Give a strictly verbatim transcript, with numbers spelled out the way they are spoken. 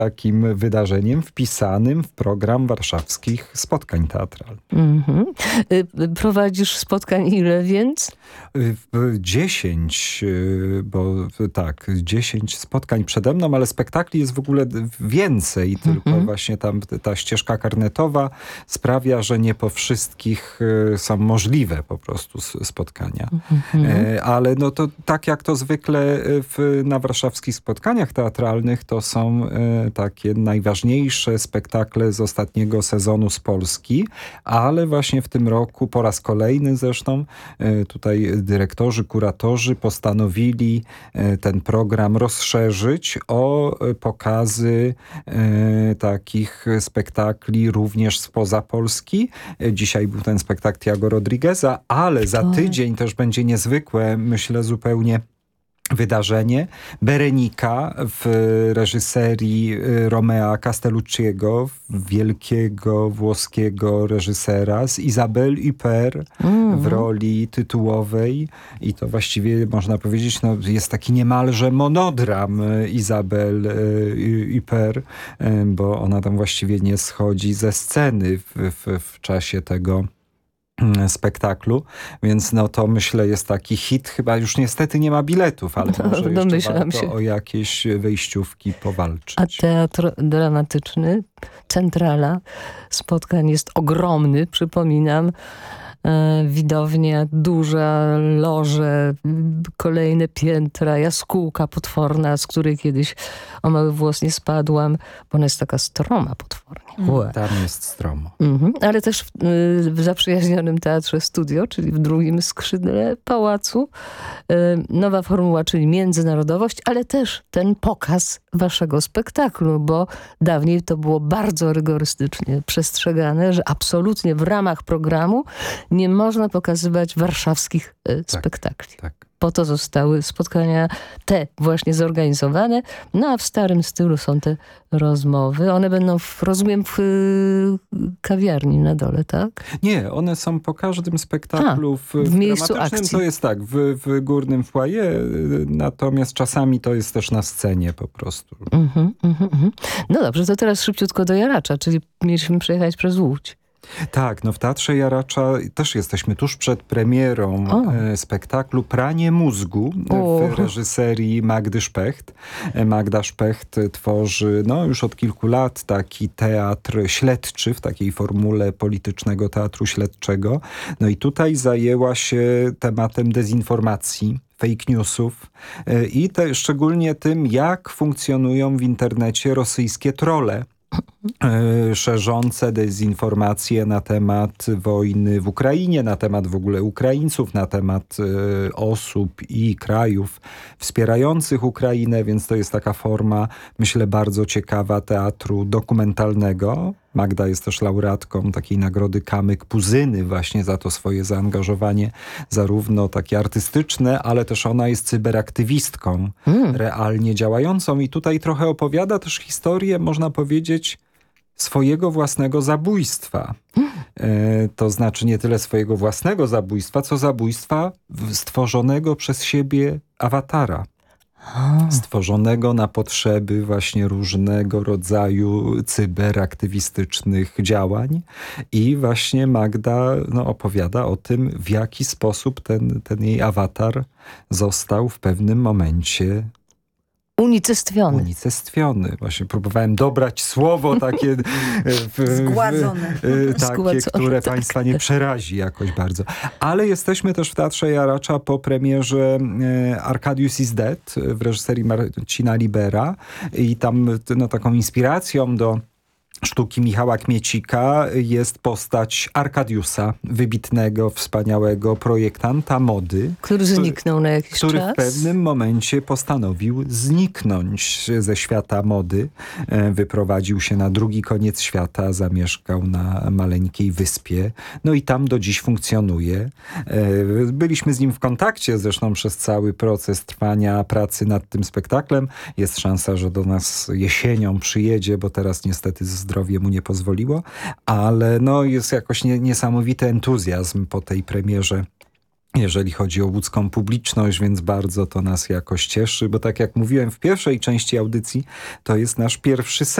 takim wydarzeniem wpisanym w program warszawskich spotkań teatralnych. Mm-hmm. Prowadzisz spotkań ile więc? Dziesięć, bo tak, dziesięć spotkań przede mną, ale spektakli jest w ogóle więcej, mm-hmm. tylko właśnie tam ta ścieżka karnetowa sprawia, że nie po wszystkich są możliwe po prostu spotkania. Mm-hmm. Ale no to tak jak to zwykle w, na warszawskich spotkaniach teatralnych, to są takie najważniejsze spektakle z ostatniego sezonu z Polski, ale właśnie w tym roku po raz kolejny zresztą tutaj dyrektorzy, kuratorzy postanowili ten program rozszerzyć o pokazy takich spektakli również spoza Polski. Dzisiaj był ten spektakl Tiago Rodrigueza, ale za tydzień też będzie niezwykłe, myślę zupełnie wydarzenie. Berenika w reżyserii Romea Castellucciego, wielkiego włoskiego reżysera, z Isabelle Huppert mm. w roli tytułowej. I to właściwie można powiedzieć, no, jest taki niemalże monodram Isabelle Huppert, bo ona tam właściwie nie schodzi ze sceny w, w, w czasie tego spektaklu, więc no to myślę jest taki hit. Chyba już niestety nie ma biletów, ale no, może jeszcze warto się. o jakieś wejściówki powalczyć. A teatr dramatyczny, Centrala spotkań jest ogromny, przypominam. Widownia duża, loże, kolejne piętra, jaskółka potworna, z której kiedyś o mały włos nie spadłam, bo ona jest taka stroma potwornie. Mm. Tam jest stromo. Mhm. Ale też w, w zaprzyjaźnionym Teatrze Studio, czyli w drugim skrzydle pałacu, nowa formuła, czyli międzynarodowość, ale też ten pokaz waszego spektaklu, bo dawniej to było bardzo rygorystycznie przestrzegane, że absolutnie w ramach programu nie można pokazywać warszawskich tak, spektakli. Tak. Po to zostały spotkania te właśnie zorganizowane. No a w starym stylu są te rozmowy. One będą, w, rozumiem, w kawiarni na dole, tak? Nie, one są po każdym spektaklu. A, w, w, w miejscu akcji. To jest tak, w, w górnym foyer, natomiast czasami to jest też na scenie po prostu. Mm-hmm, mm-hmm. No dobrze, to teraz szybciutko do Jaracza, czyli mieliśmy przejechać przez Łódź. Tak, no w Teatrze Jaracza też jesteśmy tuż przed premierą e, spektaklu Pranie mózgu o. w reżyserii Magdy Specht. Magda Specht tworzy no już od kilku lat taki teatr śledczy w takiej formule politycznego teatru śledczego. No i tutaj zajęła się tematem dezinformacji, fake newsów e, i te, szczególnie tym, jak funkcjonują w internecie rosyjskie trolle. Szerzące dezinformacje na temat wojny w Ukrainie, na temat w ogóle Ukraińców, na temat y, osób i krajów wspierających Ukrainę, więc to jest taka forma, myślę, bardzo ciekawa teatru dokumentalnego. Magda jest też laureatką takiej nagrody Kamyk Puzyny właśnie za to swoje zaangażowanie, zarówno takie artystyczne, ale też ona jest cyberaktywistką mm. realnie działającą i tutaj trochę opowiada też historię, można powiedzieć, swojego własnego zabójstwa. Mm. E, to znaczy nie tyle swojego własnego zabójstwa, co zabójstwa stworzonego przez siebie awatara. Stworzonego na potrzeby właśnie różnego rodzaju cyberaktywistycznych działań i właśnie Magda no, opowiada o tym, w jaki sposób ten, ten jej awatar został w pewnym momencie unicestwiony. Unicestwiony. Właśnie próbowałem dobrać słowo takie, w, Zgładzone. W, takie Zgładzone, które tak. Państwa nie przerazi jakoś bardzo. Ale jesteśmy też w Teatrze Jaracza po premierze Arcadius is Dead w reżyserii Marcina Libera i tam no, taką inspiracją do sztuki Michała Kmiecika jest postać Arkadiusa, wybitnego, wspaniałego projektanta mody. Który zniknął na jakiś który czas. Który w pewnym momencie postanowił zniknąć ze świata mody. Wyprowadził się na drugi koniec świata, zamieszkał na maleńkiej wyspie. No i tam do dziś funkcjonuje. Byliśmy z nim w kontakcie zresztą przez cały proces trwania pracy nad tym spektaklem. Jest szansa, że do nas jesienią przyjedzie, bo teraz niestety z zdrowie mu nie pozwoliło, ale no jest jakoś nie, niesamowity entuzjazm po tej premierze jeżeli chodzi o łódzką publiczność, więc bardzo to nas jakoś cieszy, bo tak jak mówiłem w pierwszej części audycji, to jest nasz pierwszy